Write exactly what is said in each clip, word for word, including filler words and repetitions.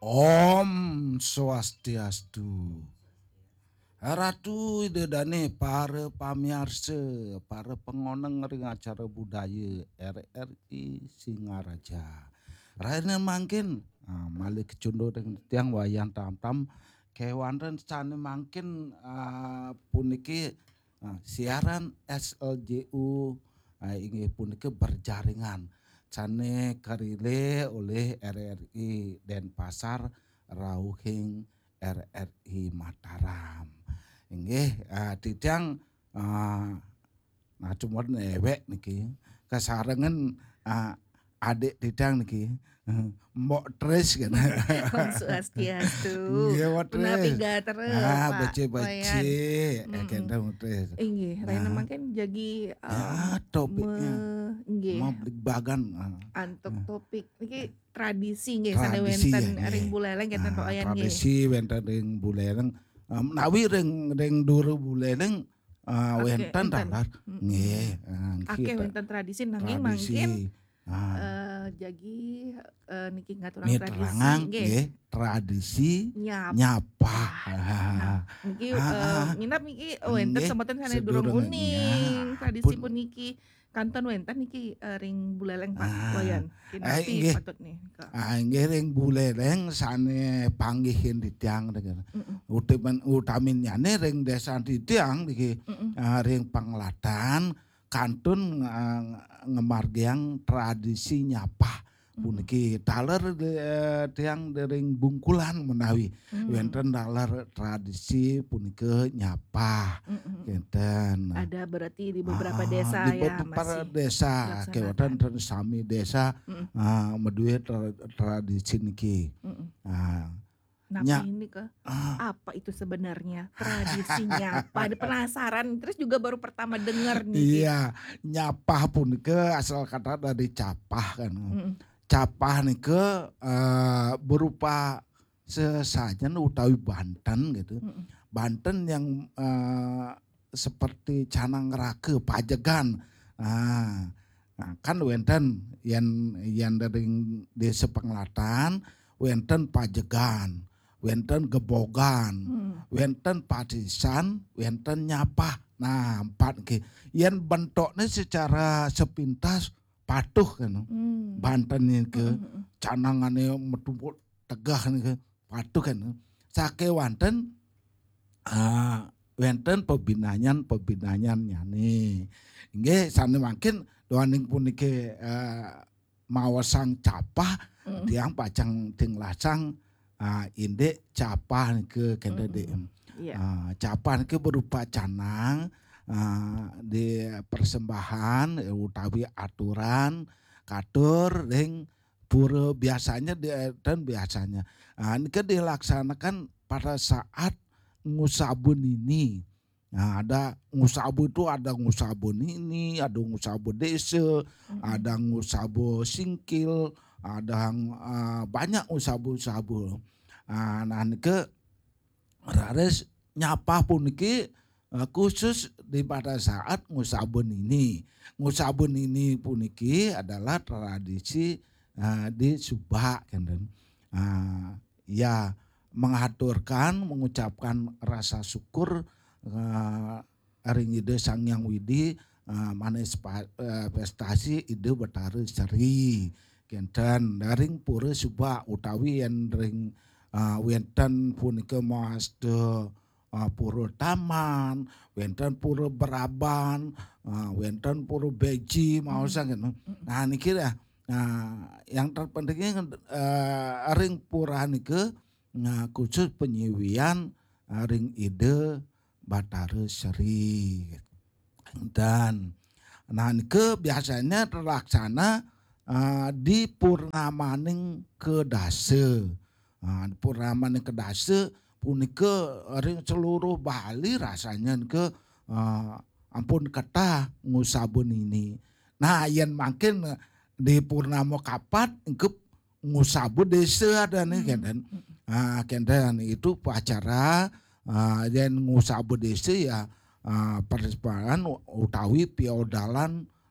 Om Swastiastu. Ratu Idedane para pamiarsa, para pengoneng ring acara budaya R R I Singaraja. Raine mangkin ah, malih kecundo dengan tiang wayang tam-tam kewanten sane mangkin ah, puniki ah, siaran S L J U ah, inggih puniki berjaringan sane karile oleh R R I Denpasar Rauhing R R I Mataram. Inggih ah, tidang ah, nah cuma ewek niki kasarengen ah, adik tidang niki Mbok Tris kan. Om Swastiastu. Nggih Mbok Menapi Tris. gatere Ah Pak Wayan. bece-bece Mm-mm. kenta Mbok Tris. Inggih, lain Nah, mangken jagi ya um, topiknya me inggih mau beli bagan ah, antuk ah, topik iki tradisi nggih sane tradisi ya wenten nggih. ring buleleng kenten Pak Ah, Wayan nggih. tradisi wenten ring buleleng ah, menawi ring ring duru buleleng ah, Oke, wenten enten. dalar Mm-mm. nggih ah, Akeh kita wenten tradisi nanging tradisi mangkin ah, eh, jagi eh, niki ngaturang ini tradisi terangan nggih. nggih tradisi Nyap. nyapa. Nah, niki Ah, eh, ah, nginap niki wenten nggih semoten sane durung sedurunge uning ya tradisi pun pun niki kanton wenten niki eh, ring buleleng Pak ah Wayan. eh Kinapi nggih patut nih Kak. ah nggih ring buleleng sane panggihin di tiang dengan Mm-mm, utamin utaminane ring desa di tiang niki mm-mm, ah, ring pangladan kantun ah, ngemargiang tradisi nyapa mm-mm, puniki taler eh, tiang dering bungkulan menawi mm, wenten taler tradisi punike nyapa mm-mm. kenten. Ada berarti di beberapa Ah, desa di ya beberapa masih desa kewadan dilaksanakan. dan sami desa Mm-mm, ah, medue tra- tradisi niki. mm-mm. Ah, nya Napi ini ke ah, apa itu sebenarnya tradisinya apa? Ada penasaran terus juga baru pertama dengar niki. iya nyapah punike asal kata dari capah kan. Mm-mm, Capah nike eh, berupa sesajen utawi Banten gitu. mm-mm, Banten yang eh, seperti canang rake pajegan. Ah, nah, kan wenten yang yang dari desa penglatan, wenten pajegan, wenten gebogan, mm, wenten patisan, wenten nyapah. Nah, empat ke. Yang bentuknya secara sepintas patuh kan. mm, Banten ini ke mm-mm, mm-mm, canangannya metumpuk tegah nih ke patuh kan. Sake wanten ah wenten pebinanyan pebinanyan nyane. Nggih sane mangkin doaning puniki eh, mawasang capah mm-mm, tiang pacang ting lasang ah, indek capah nike kende de. mm-mm. Iya. Ah, capah nike berupa canang ah, di persembahan eh, utawi aturan katur ring pura biasanya di, dan biasanya ah, nike dilaksanakan pada saat ngusabun ini. Nah, ada ngusabu itu ada ngusabun ini, ada ngusabu desa, Mm-mm, ada ngusabu singkil, ada uh, banyak ngusabu-ngusabu. Uh, nah, nike rares nyapa pun niki uh, khusus di pada saat ngusabun ini. Ngusabun ini pun niki adalah tradisi uh, di Subak kan. Uh, ya mengaturkan, mengucapkan rasa syukur uh, ring ide Sang Hyang Widi uh, manis pa- uh, prestasi ide Betara Seri kenten daring pura Subak utawi yang ring uh, wenten punika maste uh, pura Taman, wenten pura Beraban, uh, wenten pura Beji mau mm-mm, kan. mm-mm. Nah niki dah. Nah, yang terpentingnya uh, ring pura nike nah, khusus penyiwian uh, ring ide Batara Seri dan nah nike biasanya terlaksana uh, di purnamaning kedase. Nah, di purnamaning kedase punika ring seluruh Bali rasanya ke uh, ampun kata ngusabun ini. Nah, yen makin di purnama kapat engke ngusabu desa ada nih Mm, kan. mm, Ah, kenten itu acara uh, yang ngusabu desa ya uh, persembahan utawi piodalan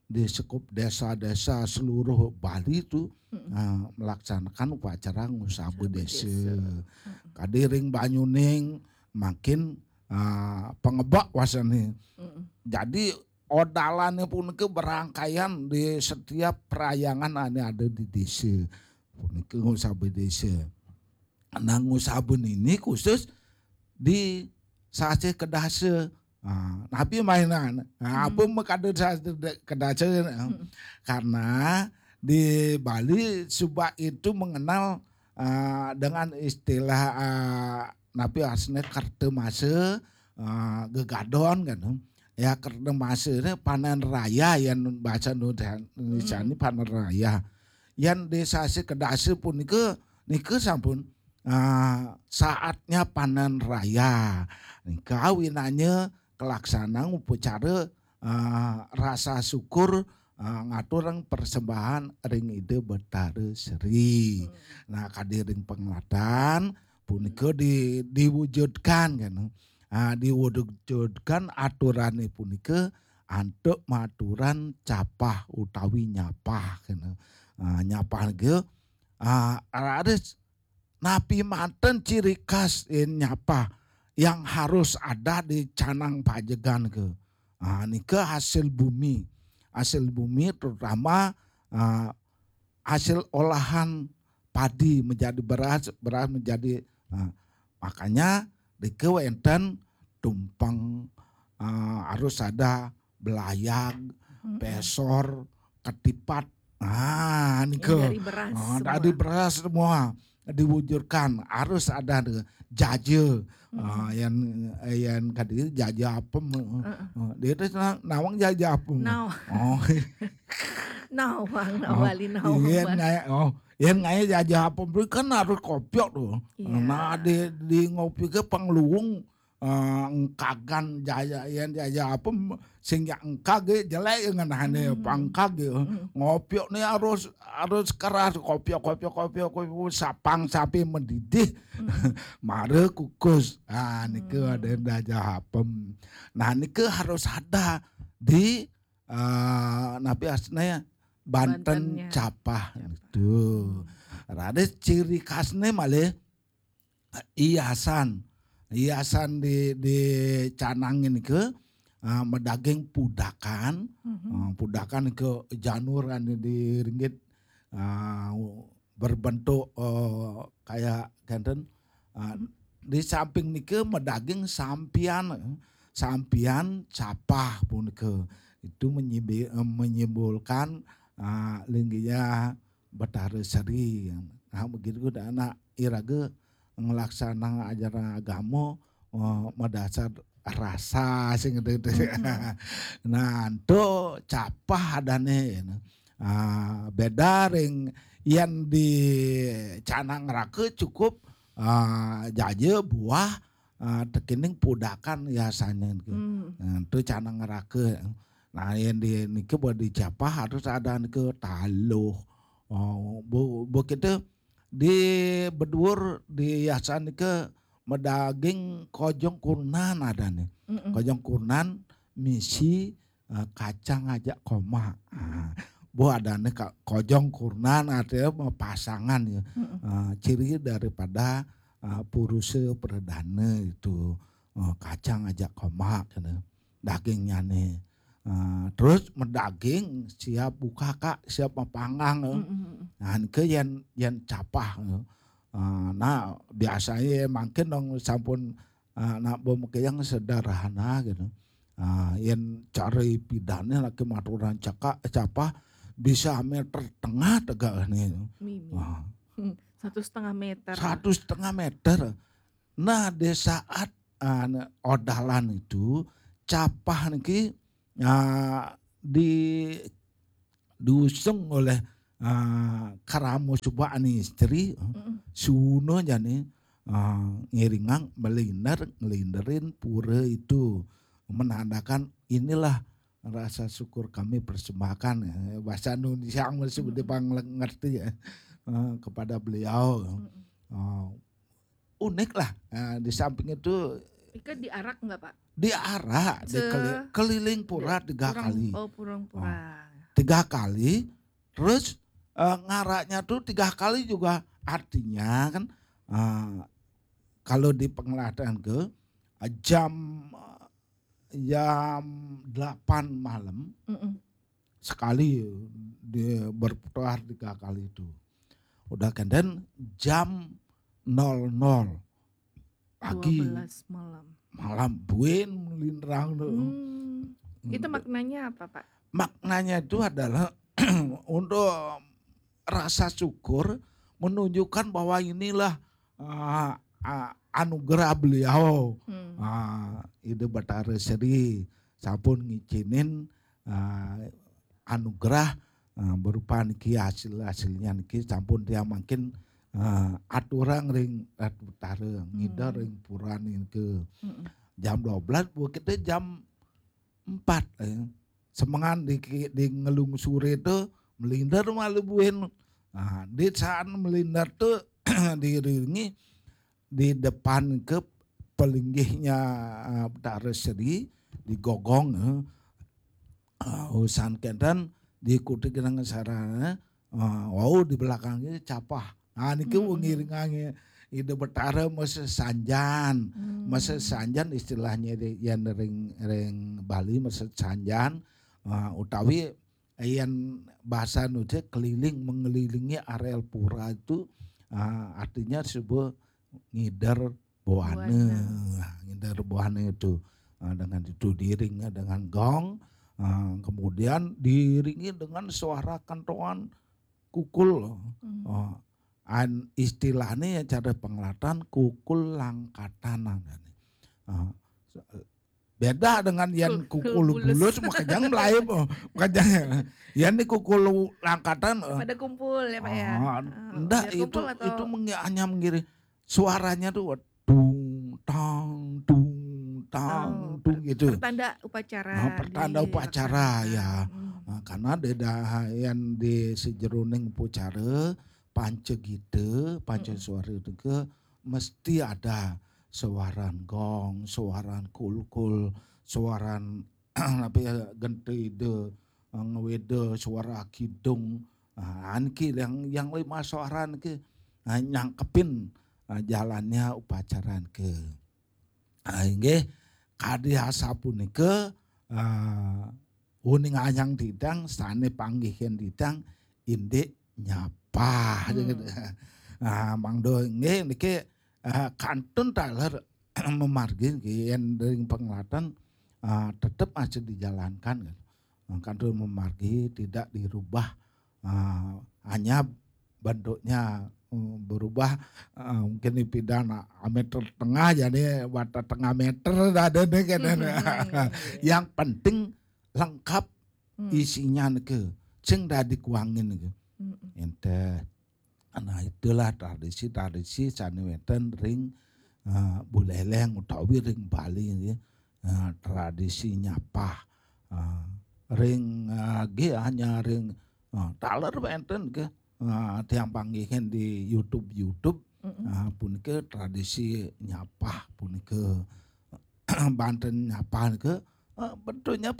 di sekup desa-desa seluruh Bali itu Mhm. uh, melaksanakan upacara ngusabe Sabe desa. desa. Mhm. Kadiring Banyuning makin uh, pengebak wasani. Mhm. Jadi odalannya pun ke berangkaian di setiap perayangan ane ada di desa. Punike ngusabe desa. Nah ngusaben ini khusus di sase kedase. Nah, nabi mainan. Nah, apa Mmm. mekade sase kedase Mhm. karena di Bali Subak itu mengenal uh, dengan istilah uh, nabi asne kartemase uh, gegadon kan. Ya kartemase ini panen raya yang bahasa Indonesia ini Mhm. panen raya. Yang desa si kedase pun nike nike sampun uh, saatnya panen raya. Nika winanya kelaksanaan upacara uh, rasa syukur uh, ngaturang persembahan ring ide Betara Seri. Mhm. Nah kadiring penglatan punika di, diwujudkan kan. Uh, diwujudkan aturan punika antuk maturan capah utawi nyapah kan. Uh, nyapah ge uh, ada napi manten ciri khas in nyapa yang harus ada di canang pajegan ke. Nah, ini ke hasil bumi. Hasil bumi terutama uh, hasil olahan padi menjadi beras, beras menjadi uh, makanya di kewenten tumpeng uh, harus ada belayag, Mhm. pesor, ketipat. Ah, ini Yang ke dari beras uh, dari semua. beras semua diwujudkan harus ada jaje uh, Mhm. yang yang kadang jaje apem Heeh. uh, dia itu nawang jaje apem. Naw Oh, nawang, oh, nawali nawang iya ba ngaya, oh, iya ngaya jaje apem kan harus kopiok tuh. Nah iya. di di ngopi ke pangluung uh, engkagan jaya yang jaya apem sehingga engkage jelek ngenahane Mmm. pangkage Mhm. ngopiok nih harus harus keras kopiok kopiok kopiok kopiok sapang sapi mendidih Mhm. mare kukus. Ah nike ada Mmm. jaya apem. Nah nike harus ada di uh, napi asne Banten Bantennya. capah Siapa? itu. Mmm. Rada ciri khasnya malah hiasan. Hiasan di di canangin ke uh, medaging pudakan, uh, Mhm. pudakan ke janur kan di ringgit uh, berbentuk uh, kayak ganten uh, Mhm. di samping nike medaging sampian sampian capah pun ke itu menyimbi- menyimbolkan uh, lingginya Betara Seri. Nah begitu da anak irage ngelaksana ajaran agama uh, madasar rasa sing gitu. Mhm. Nah itu capah adane uh, beda ring yang di canang rake cukup uh, jaje buah uh, tekining pudakan biasanya gitu. Mmm. Nah, itu canang rake. Nah yang di niki buat dicapah harus ada ke taluh. Oh, bu, begitu di bedur di yasan ke medaging kojong kurnan ada nih. Mhm. Kojong kurnan misi uh, kacang aja koma. Mhm. Ah, bu ada nih kojong kurnan artinya pasangan ya. Mhm. Uh, ciri daripada uh, puruse perdana itu uh, kacang aja koma gitu. Dagingnya nih. Uh, terus mendaging siap buka kak siap mapanggang. Mhm. Mhm. Nah ke yang yang capah. Uh, nah biasanya makin dong sampun uh, nak bom yang sederhana gitu. Uh, yang cari pidana laki maturan cakak capah bisa meter tengah tegak nih. Mimi. Uh, Hmm, satu setengah meter. satu setengah meter. Nah di saat uh, odalan itu capah nih uh, di diusung oleh uh, Karamo Subani istri uh, Mhm. suno jane uh, ngiringang melindar ngelinderin pura itu menandakan inilah rasa syukur kami persembahkan eh, bahasa Indonesia yang masih Mhm. Mhm. ngerti ya uh, kepada beliau Mhm. uh, unik lah uh, di samping itu Ika diarak nggak, Pak? diarah Se di keliling de pura tiga Purang kali. oh Oh. Purang-Purang. tiga kali, terus eh, ngaraknya tuh tiga kali juga artinya kan eh, kalau di penglihatan ke eh, jam jam delapan malam Mhm. sekali dia berputar tiga kali itu. Udah kan dan jam nol nol dua pagi belas malam. malam buen melindrang tuh. Hmm. Itu maknanya apa, Pak? Maknanya itu adalah untuk rasa syukur menunjukkan bahwa inilah uh, uh, anugerah beliau. Hmm. Uh, ide Bathara Seri sampun ngicinin uh, anugerah uh, berupa niki hasil-hasilnya niki sampun dia makin uh, aturang ring Bathara ngidar Hmm. ring purani ke Mm-mm. jam dua belas bu kita jam empat eh. Semangan di, di ngelungsuri itu melindar malu buin. Nah, di saat melindar tuh diiringi di depan ke pelinggihnya uh, Bathara Seri digogong uh, usan kendan diikuti dengan sarana uh, wow di belakangnya capah. Nah niki Mm-mm. ngiringannya ide Bathara masa sanjan. Masa Hmm. sanjan istilahnya di yang ring ring Bali masa sanjan uh, utawi yang bahasa nuja keliling mengelilingi areal pura itu uh, artinya sebuah ngidar bohane. Buana. Nah, ngidar bohane itu uh, dengan itu diiringi dengan gong uh, kemudian diiringi dengan suara kantongan kukul. Hmm. Uh, an istilahnya cara penglihatan kukul langkatanan. Uh, beda dengan yang kukul Bulus. bulus makanya melayu makanya yang ini kukul langkatan uh, Pada kumpul ya, Pak ya. ah, Uh, enggak biar itu kumpul itu atau mengi- hanya mengiring suaranya tuh dung tang dung tang oh, dung per- gitu. pertanda Nah, upacara pertanda upacara ya. dilaksanakan. Hmm. Nah, karena beda yang di sejeroning upacara pancegite Mm-mm. suara itu ke mesti ada suaran gong, suaran kulkul, suaran apa ya gente ide ngewede suara kidung. Nah, anki yang yang lima suara ke nah, nyangkepin nah, jalannya upacara ke. Nah, inggih kadihasa punika uh, uning anyang didang sane panggihan didang indik nyapa. Hmm. Nah, mangdo nggih niki uh, kantun taler memargi yen dari penglihatan uh, tetap aja dijalankan. Kantun memargi tidak dirubah uh, hanya bentuknya uh, berubah uh, mungkin di pidana meter tengah jadi watak tengah meter ada deh kan. Yang penting lengkap Hmm. isinya ke sing dah dikuangin ke Mm-mm. ente. Nah itulah tradisi-tradisi sanewetan ring uh, buleleng utawi ring Bali uh, tradisi nyapah uh, ring uh, ge hanya ring uh, taler enten ke uh, tiang panggihan di YouTube YouTube Mm-mm. uh, punika tradisi nyapah punika Banten nyapah ke uh, bentuknya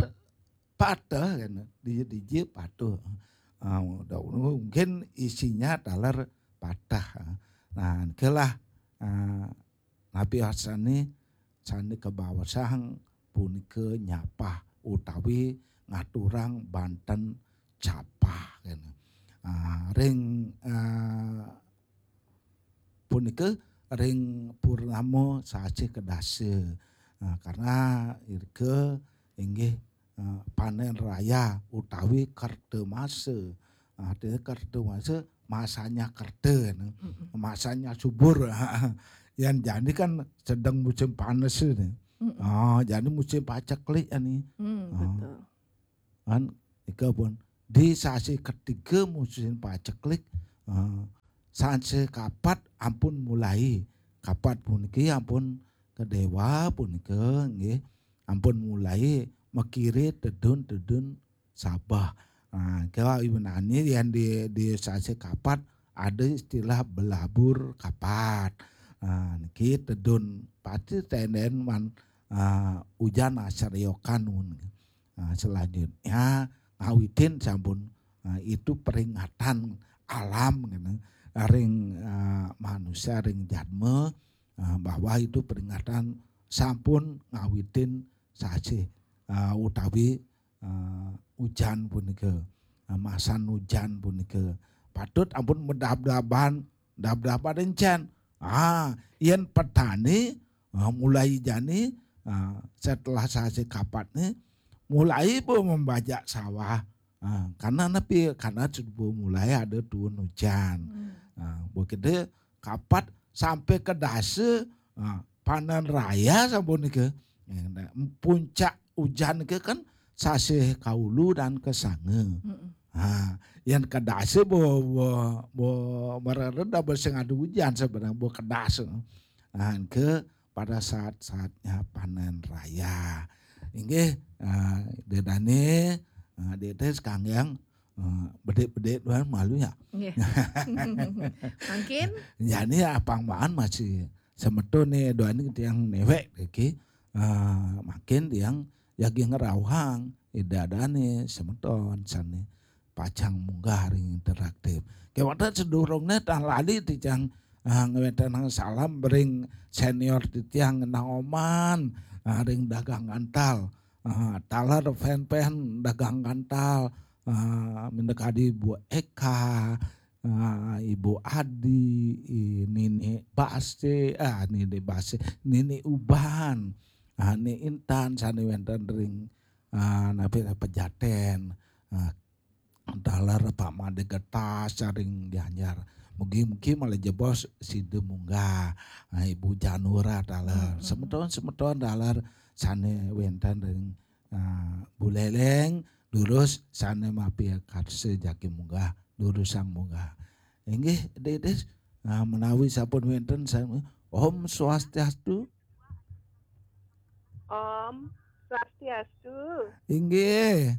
pada kan di di patuh uh, mungkin isinya taler patah. Nah kelah uh, Nabi Hasani sani ke bawah sang punika nyapah utawi ngaturang Banten capah kan. Uh, ring uh, punika ring purnamo sace kedase uh, karena irke inggih uh, panen raya utawi kerde mase. Artinya kerde mase masanya kerde, Mm-mm. masanya subur. Yang jadi kan sedang musim panas ini. Mm-mm. Oh, jadi musim paceklik ini. Hmm, Oh, betul. kan ika pun di sasi ketiga musim paceklik uh, sanse kapat ampun mulai kapat puniki ampun kedewa punike nggih ampun mulai mekiri tedun-tedun sabah. Nah, kalau ibu nani yang di di sasi kapat ada istilah belabur kapat. Nah, niki tedun pasti tenden man uh, ujan asariokanun. Nah, selanjutnya ngawitin sampun uh, itu peringatan alam gitu. Ring uh, manusia ring jadme uh, bahwa itu peringatan sampun ngawitin sasi uh, utawi uh, hujan punika uh, masan hujan punika patut ampun medab-daban dab-daban encan ah yen petani uh, mulai jani uh, setelah sasi kapatnya mulai pun membajak sawah uh, karena nepi karena sudah mulai ada turun hujan. Hmm. Nah, begitu kapat sampai ke dase nah, panen raya sampun ke puncak hujan ke kan sasih kaulu dan kesange. Mm-mm. Nah, yang ke dase bo bo bo mereda bersengadu hujan sebenarnya bo ke dase. Nah, ke pada saat-saatnya panen raya. Inggih uh, dedane uh, dede sekarang yang Uh, bedek-bedek doang malu ya. Yeah. Mungkin. Jadi apang maan masih semeto nih doan yang newek ki uh, makin yang yagi ngerawang idadane semeton sane pacang munggah ring interaktif. Kewata sedurungnya tan lali ti jang uh, ngewetan salam bering senior ti tiang nang oman uh, ring dagang antal uh, talar pen-pen dagang antal. Uh, mendekati Ibu Eka, uh, Ibu Adi, Nini Base, ah Nini Base, Nini Uban, uh, Nini Intan, Sani Wenten Ring, uh, Nabi Pejaten, uh, Dalar Pak Made Getas, Saring Dianyar, mungkin-mungkin malah jebos si Demunga, uh, Ibu Janura Dalar, semeton-semeton Dalar Sani Wenten Ring, uh, Buleleng. Lurus sana mapia karse jaki munggah lurus sang munggah. Inggih dedes nah, menawi sampun wenten sang Om Swastiastu. Om Swastiastu. Inggih.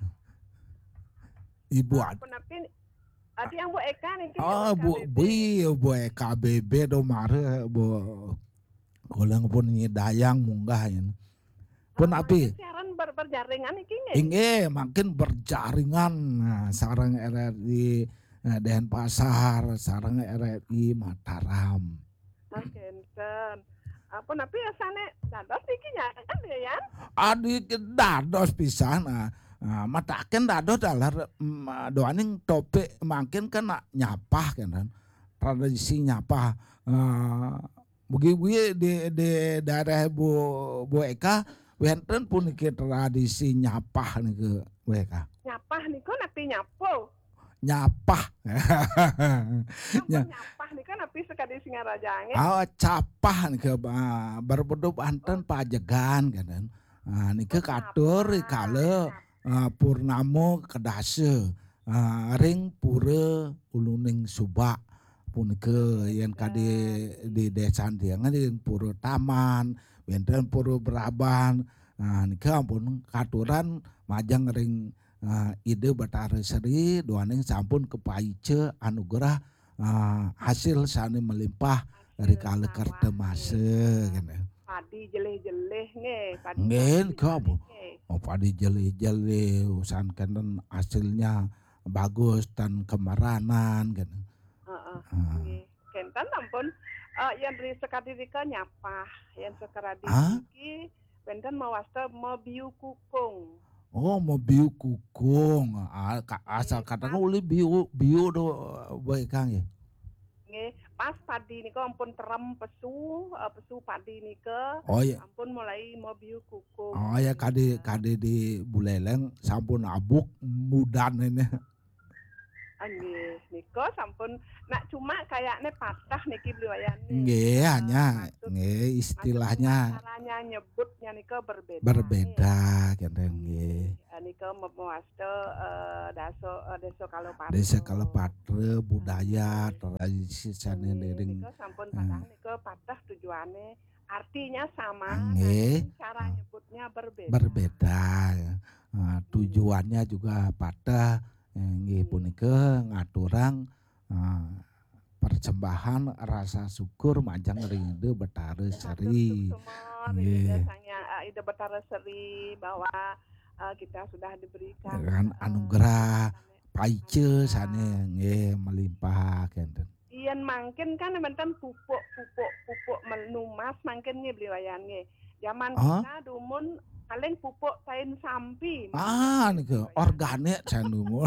Ibu Ad. Adi yang Bu Eka nih. Oh Bu Bu Bu Eka B B do mare Bu goleng pun nyedayang munggah ya. Pun oh, api. Ber, berjaringan iki nggih. Inggih, makin berjaringan nah, sareng R R I nah, Denpasar, sareng R R I Mataram. Oke, enten. Apa napi asane dados iki kan ya? Adi dados pisan. Nah, nah mataken dados dalar doaning topik makin kan nyapah kan. Tradisi nyapah. Uh, Bugi-bugi di di daerah Bu Bu Eka wenten pun ke tradisi nyapah nih ke mereka. Nyapah nih kok napi nyapo. Nyapah. Nyapah nih kan napi sekali Singarajange. Oh capah nih ke berbedup anten pajegan kan. Nah nih ke katur kale uh, purnamo kedase uh, ring pura uluning subak pun ke yang kade di desa dia ngadi pura taman. Benten puru beraban, nah nikah pun katuran majang ring uh, ide Batara Seri, doaning sampun kepaice anugerah uh, hasil sani melimpah dari kale karte mase, gitu. Padi jeleh-jeleh nge, padi ngen kamu, oh padi jeleh-jeleh, usan kenen hasilnya bagus dan kemaranan, gitu. Uh, uh, uh. Kentan ampun. Uh, yang dari sekadika nyapah, yang sekarang iki benten mawasta mau biu kukung. Oh mau biu kukung, ah, asal katakan uli biu biu do baik kang ya. Nge, pas padi niko ampun terem pesu, uh, pesu padi niko, oh, iya. ampun mulai mau biu kukung. Oh ya kade kade di Buleleng sampun abuk mudan ini. Nggih, niko sampun nak cuma kayaknya patah niki beliwayane. Nggih, hanya nggih istilahnya caranya nyebutnya niko berbeda. Berbeda gitu nggih. Niko mewaste uh, daso uh, deso kalopatre. Desa kalopatre budaya tradisi sane dering. Niko sampun patah niko patah tujuannya artinya sama, nggih. Cara nyebutnya berbeda. Berbeda. Nah, tujuannya juga patah nggih punika ngaturang uh, persembahan rasa syukur majang rindu Batara Seri. Nggih. Ide Batara Seri bahwa eh, kita sudah diberikan Kan eh, anugerah paice anugerah. sane nggih melimpah kenten. Iyan mangkin kan benten pupuk pupuk pupuk menumas mangkin nge beli wayan nge. Zaman Ah, kita dumun paling pupuk kain sampi ah menumas nge beli niku wayan. organik sanumu.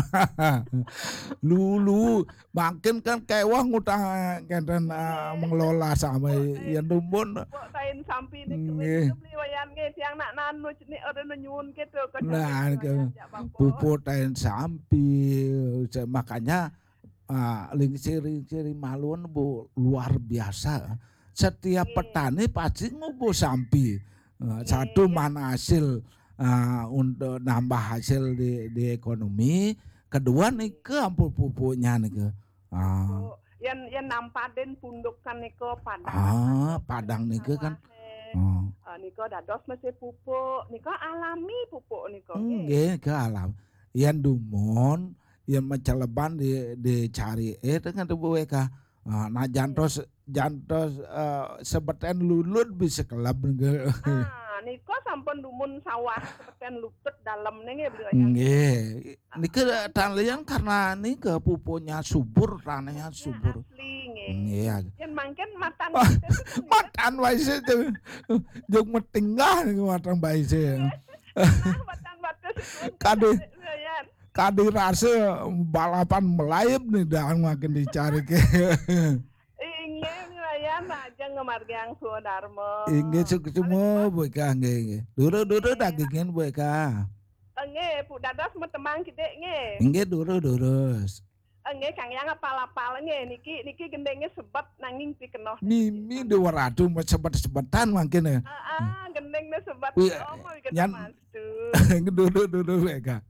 Lulu makin kan kewang utang kenten ah, Nge, mengelola sama pupuk kain yen dumun pupuk kain sampi ni kewin nggih. ke beli wayan nge tiang nak nanu cini ada nyun gitu ke cari Nah, beli niku wayan jak bapo. pupuk tain sampi Se- makanya ah, ciri-ciri Maluan bu luar biasa. Setiap Nge, petani pasti ngubu sampi. Eh, nge, Satu ya mana hasil ah, untuk nambah hasil di, di ekonomi. Kedua nih nge. ke ampun pupuknya nih ke. Ah, Pupuk yan yan nampaden punduk kan niko padang ah padang padang padang nih ke sawah kan. he. Oh, Eh, niko dados mesti pupuk niko alami pupuk niko nge. enggak ke alam. Yang dumun, yang menceleban di dicari eh dengan tubuh mereka. Ah, nah Nge. jantos jantos eh, sebeten lulut bisa kelab nge. Ah, niko sampun dumun sawah seperti luput dalam nih beli wayan nge. Nggih, niki Ah, talian karena ini ke pupuknya subur, tanahnya pupuknya subur. asli nge. Nggih. Yan mangken matan Wah, kita itu kan nge. makan wae itu. Jog metinggah niku matan bae Nah, matan batas itu Kade beli wayan. kade rasa balapan melayap nih dah makin dicari ke. Inge beli wayan aja ngemargang suadarmo. Inggih Ada di semua mana? buka nggih nggih. Duru-duru Nge, dagingin buka. nge, pu dadas metemang kita nge. Inggih duru-durus. Nge kang yang apal-apal nge niki niki gendengnya sebat nanging pi kenoh Mimi sana. dua ratu sebet-sebetan mungkin ya. Ah, ah gendengnya sebat Wi oh mau kita yan mas tuh. duru-duru buka.